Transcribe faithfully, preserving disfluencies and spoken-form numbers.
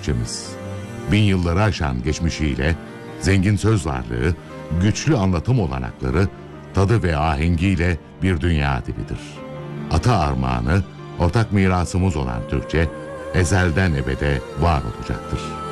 Türkçemiz. Bin yılları aşan geçmişiyle, zengin söz varlığı, güçlü anlatım olanakları, tadı ve ahengiyle bir dünya dilidir. Ata armağanı, ortak mirasımız olan Türkçe, ezelden ebede var olacaktır.